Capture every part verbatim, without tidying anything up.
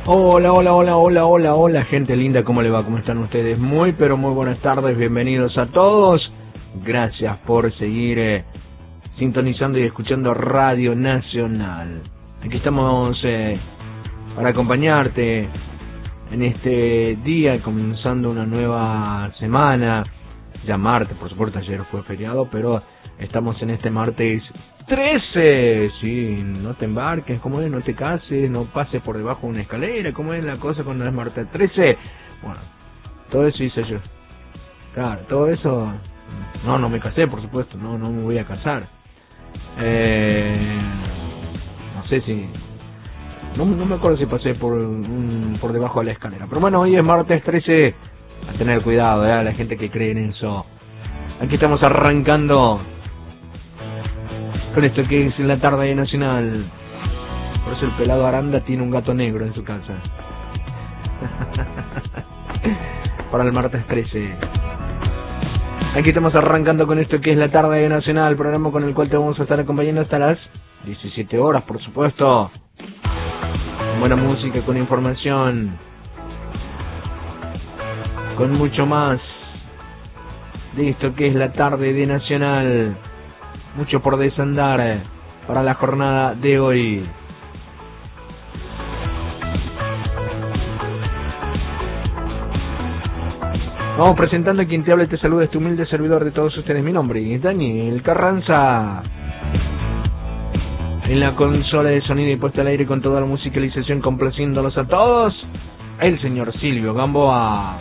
Hola, hola, hola, hola, hola, hola, gente linda, ¿cómo le va? ¿Cómo están ustedes? Muy, pero muy buenas tardes, bienvenidos a todos. Gracias por seguir eh, sintonizando y escuchando Radio Nacional. Aquí estamos eh, para acompañarte en este día, comenzando una nueva semana. Ya martes, por supuesto, ayer fue feriado, pero estamos en este martes trece. Sí, no te embarques, ¿cómo es? No te cases, no pases por debajo de una escalera, ¿cómo es la cosa cuando es martes trece? Bueno, todo eso hice yo. Claro, todo eso. No, no me casé, por supuesto, no, no me voy a casar. Eh, no sé si. No, no me acuerdo si pasé por un, por debajo de la escalera. Pero bueno, hoy es martes trece. A tener cuidado, ¿eh? La gente que cree en eso. Aquí estamos arrancando con esto que es la tarde nacional. Por eso el pelado Aranda tiene un gato negro en su casa. Para el martes trece. Aquí estamos arrancando con esto que es la tarde nacional, programa con el cual te vamos a estar acompañando hasta las diecisiete horas, por supuesto. Con buena música, con información, con mucho más de esto que es la tarde de Nacional. Mucho por desandar para la jornada de hoy. Vamos presentando a quien te habla y te saluda, este humilde servidor de todos ustedes. Mi nombre es Daniel Carranza. En la consola de sonido y puesta al aire con toda la musicalización, complaciéndolos a todos, el señor Silvio Gamboa.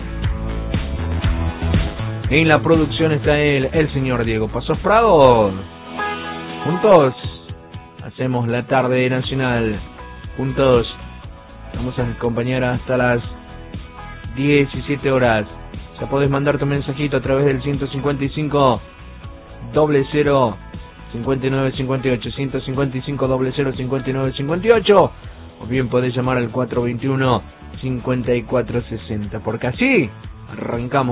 En la producción está él, el señor Diego Pasos Prado. Juntos hacemos la tarde nacional. Juntos vamos a acompañar hasta las diecisiete horas. Ya podés mandar tu mensajito a través del ciento cincuenta y cinco, cero cero, cincuenta y nueve cincuenta y ocho, ciento cincuenta y cinco, cero cero, cincuenta y nueve cincuenta y ocho, o bien podés llamar al cuatro veintiuno, cincuenta y cuatro sesenta, porque así arrancamos